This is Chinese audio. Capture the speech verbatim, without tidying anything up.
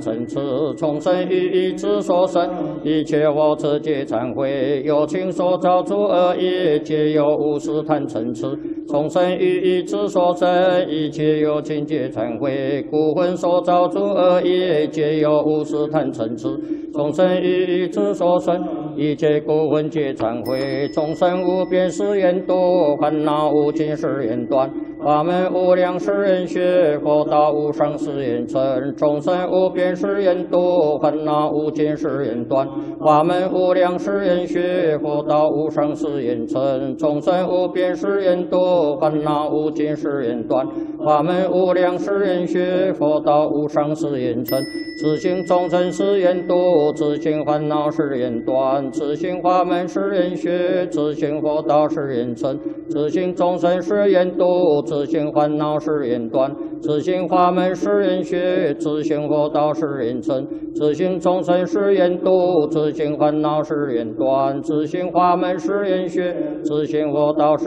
尘痴，从生于意之所生，一切我执皆忏悔，有情所造诸恶业，皆由无始贪嗔痴。从生于意之所生，一切有情皆忏悔，故魂所造诸恶业，皆由无始贪嗔痴。从生于意之所生，一切故魂皆忏悔。众生无边誓愿度，烦恼无尽誓愿断，法门无量誓愿学，佛道无上誓愿成。众生无边誓愿度，烦恼无尽誓愿断，法门无量誓愿学，佛道无上誓愿成。众生无边誓愿度，烦恼无尽誓愿断，法门无量誓愿学，佛道无上誓愿成。自性众生誓愿度，自性烦恼誓愿断，自性法门誓愿学，自性佛道誓愿成。自性众生誓愿度，自性烦恼誓愿断，自性法门誓愿学，自性佛道誓愿成。自性众生誓愿度，自性烦恼誓愿断，自性法门誓愿学，自性佛道誓